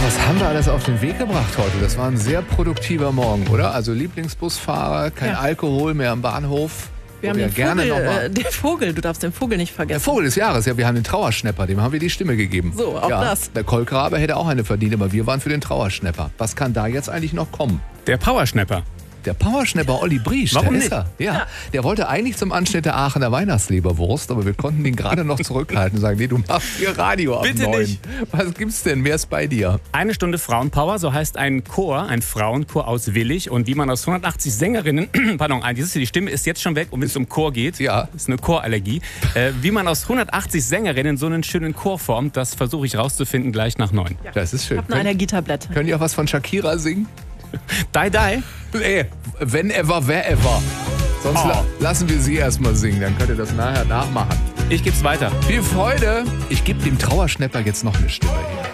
Was haben wir alles auf den Weg gebracht heute? Das war ein sehr produktiver Morgen, oder? Also Lieblingsbusfahrer, kein Alkohol mehr am Bahnhof. Wir haben den Vogel, der Vogel, du darfst den Vogel nicht vergessen. Der Vogel des Jahres, ja, wir haben den Trauerschnäpper, dem haben wir die Stimme gegeben. So, auch das. Der Kolkrabe hätte auch eine verdient, aber wir waren für den Trauerschnäpper. Was kann da jetzt eigentlich noch kommen? Der Powerschnäpper. Der Powerschnäpper Olli Briesch, Warum da nicht? ist er. Ja. Der wollte eigentlich zum Anschnitt der Aachener Weihnachtsleberwurst, aber wir konnten ihn gerade noch zurückhalten und sagen, nee, du machst hier Radio ab Bitte 9. nicht. Was gibt's denn? Wer ist bei dir? Eine Stunde Frauenpower, so heißt ein Chor, ein Frauenchor aus Willig. Und wie man aus 180 Sängerinnen, die Stimme ist jetzt schon weg, und wenn es um Chor geht, Ja. ist eine Chorallergie. Wie man aus 180 Sängerinnen so einen schönen Chor formt, das versuche ich rauszufinden gleich nach 9. Das ist schön. Ich habe eine Allergietablette. Können die auch was von Shakira singen? Die. Nee, wenn ever, wer ever. Sonst lassen wir sie erstmal singen, dann könnt ihr das nachher nachmachen. Ich geb's weiter. Viel Freude. Ich gebe dem Trauerschnäpper jetzt noch eine Stimme hier.